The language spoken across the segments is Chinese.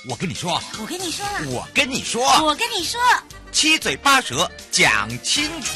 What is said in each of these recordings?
我跟你说， 我跟你说了， 我跟你说， 我跟你说， 七嘴八舌讲清楚。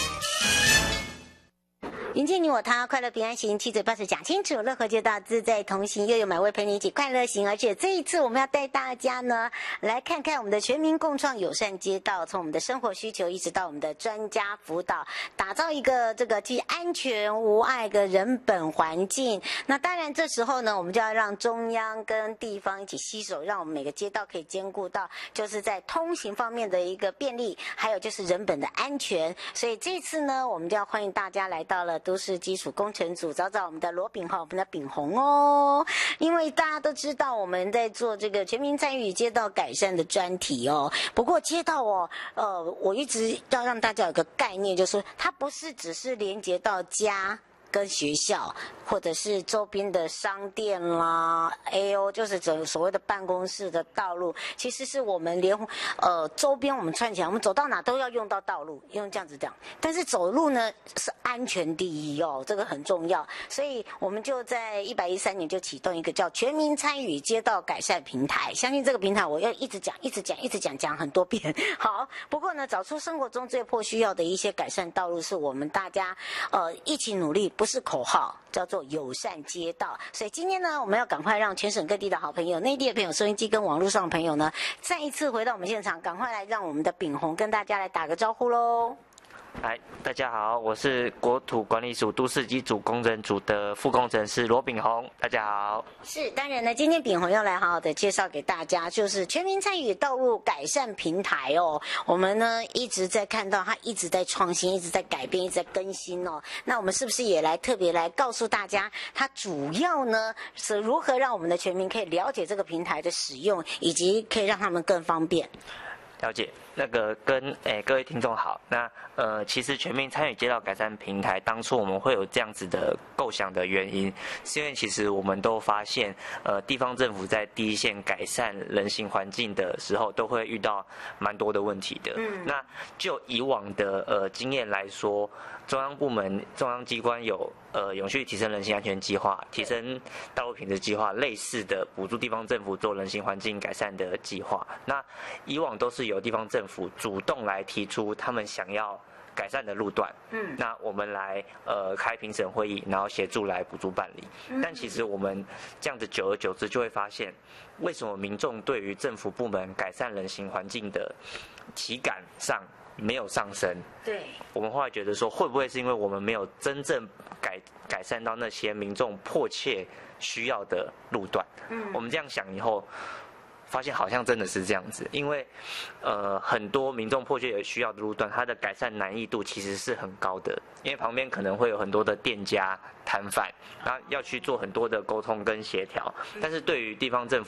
迎接你我他，快乐平安行，七嘴八舌讲清楚，乐活街道自在同行，又有每位陪你一起快乐行。而且这一次我们要带大家呢来看看我们的全民共创友善街道，从我们的生活需求一直到我们的专家辅导，打造一个这个既安全无碍的人本环境。那当然这时候呢，我们就要让中央跟地方一起携手，让我们每个街道可以兼顾到就是在通行方面的一个便利，还有就是人本的安全。所以这次呢，我们就要欢迎大家来到了都市基础工程组，找找我们的罗炳宏，我们的炳宏哦。因为大家都知道我们在做这个全民参与街道改善的专题哦。不过街道哦，我一直要让大家有个概念，就是它不是只是连接到家跟学校，或者是周边的商店啦 ，AO 就是所谓的办公室的道路，其实是我们连周边我们串起来，我们走到哪都要用到道路，用这样子讲。但是走路呢是安全第一哦，这个很重要，所以我们就在113年就启动一个叫全民参与街道改善平台。相信这个平台我要一直讲很多遍。好，不过呢，找出生活中最迫需要的一些改善道路，是我们大家一起努力，不是口号，叫做友善街道。所以今天呢，我们要赶快让全省各地的好朋友、内地的朋友、收音机跟网络上的朋友呢，再一次回到我们现场，赶快来让我们的炳宏跟大家来打个招呼喽。 嗨，大家好，我是国土管理署都市基础工程组的副工程师罗炳宏，大家好。 是，当然呢，今天炳宏要来好好的介绍给大家，就是全民参与道路改善平台哦。我们呢一直在看到它一直在创新，一直在改变，一直在更新哦。那我们是不是也来特别来告诉大家，它主要呢是如何让我们的全民可以了解这个平台的使用，以及可以让他们更方便？ 了解，那个跟各位听众好。那其实全民参与街道改善平台，当初我们会有这样子的构想的原因，是因为其实我们都发现，地方政府在第一线改善人行环境的时候，都会遇到蛮多的问题的。那就以往的经验来说，中央部门、中央机关有永续提升人行安全计划、提升道路品质计划，类似的补助地方政府做人行环境改善的计划。那以往都是由地方政府主动来提出他们想要改善的路段，那我们来开评审会议，然后协助来补助办理。但其实我们这样子久而久之就会发现，为什么民众对于政府部门改善人行环境的体感上没有上升？ 对， 我们后来觉得说，会不会是因为我们没有真正改善到那些民众迫切需要的路段？我们这样想以后，发现好像真的是这样子，因为很多民众迫切需要的路段，它的改善难易度其实是很高的，因为旁边可能会有很多的店家摊贩，那要去做很多的沟通跟协调，但是对于地方政府